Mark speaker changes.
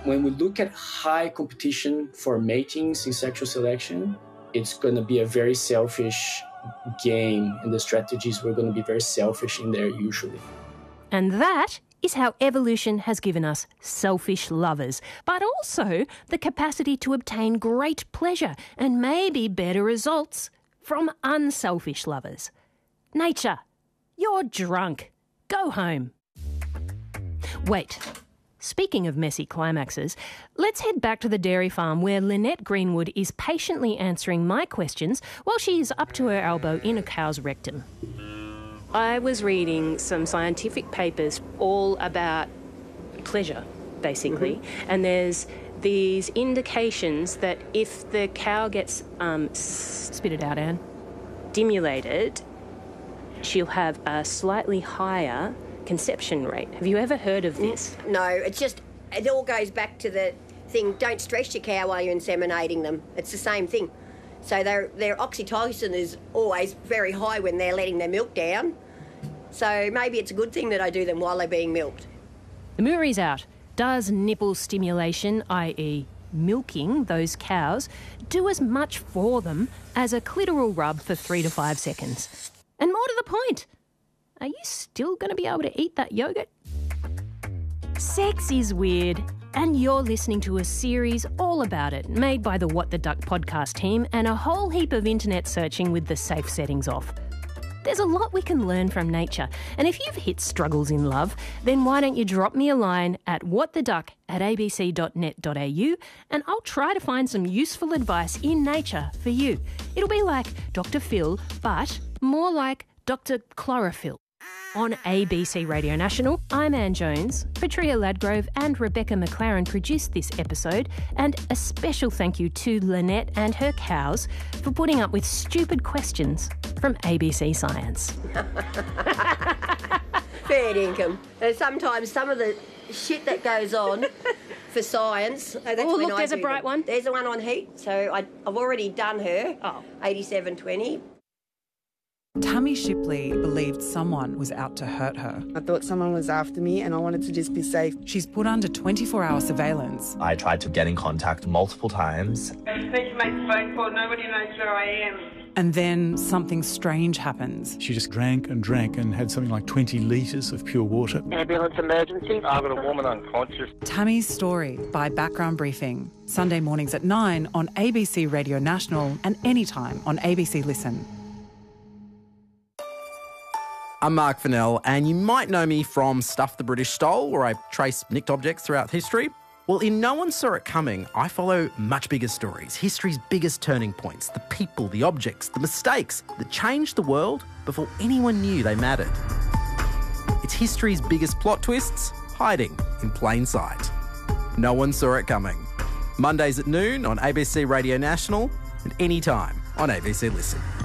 Speaker 1: When we look at high competition for matings in sexual selection, it's going to be a very selfish game, and the strategies were going to be very selfish in there usually.
Speaker 2: And that is how evolution has given us selfish lovers, but also the capacity to obtain great pleasure and maybe better results from unselfish lovers. Nature, you're drunk. Go home. Wait. Speaking of messy climaxes, let's head back to the dairy farm where Lynette Greenwood is patiently answering my questions while she is up to her elbow in a cow's rectum. I was reading some scientific papers all about pleasure, basically, and there's these indications that if the cow gets spit it out, Anne, stimulated, she'll have a slightly higher conception rate. Have you ever heard of this?
Speaker 3: No, it all goes back to the thing, don't stress your cow while you're inseminating them. It's the same thing. So their oxytocin is always very high when they're letting their milk down. So maybe it's a good thing that I do them while they're being milked.
Speaker 2: The Murray's out. Does nipple stimulation, i.e. milking those cows, do as much for them as a clitoral rub for 3 to 5 seconds? And more to the point, are you still going to be able to eat that yogurt? Sex is weird, and you're listening to a series all about it, made by the What the Duck podcast team and a whole heap of internet searching with the safe settings off. There's a lot we can learn from nature, and if you've hit struggles in love, then why don't you drop me a line at whattheduck@abc.net.au and I'll try to find some useful advice in nature for you. It'll be like Dr. Phil, but more like Dr. Chlorophyll. On ABC Radio National, I'm Anne Jones. Petria Ladgrove and Rebecca McLaren produced this episode, and a special thank you to Lynette and her cows for putting up with stupid questions from ABC Science.
Speaker 3: Fair dinkum. Sometimes some of the shit that goes on for science...
Speaker 2: Oh, look, there's a bright one.
Speaker 3: There's the one on heat. So I've already done her, 8720.
Speaker 4: Tammy Shipley believed someone was out to hurt her.
Speaker 5: I thought someone was after me and I wanted to just be safe.
Speaker 4: She's put under 24-hour surveillance.
Speaker 6: I tried to get in contact multiple times.
Speaker 7: I just need to make a phone call. Nobody knows where I am.
Speaker 4: And then something strange happens.
Speaker 8: She just drank and had something like 20 litres of pure water.
Speaker 7: Ambulance emergency.
Speaker 9: I've got a woman unconscious.
Speaker 4: Tammy's Story by Background Briefing. Sunday mornings at 9 on ABC Radio National and anytime on ABC Listen.
Speaker 10: I'm Mark Fennell, and you might know me from Stuff the British Stole, where I trace nicked objects throughout history. Well, in No One Saw It Coming, I follow much bigger stories, history's biggest turning points, the people, the objects, the mistakes that changed the world before anyone knew they mattered. It's history's biggest plot twists, hiding in plain sight. No One Saw It Coming. Mondays at noon on ABC Radio National and anytime on ABC Listen.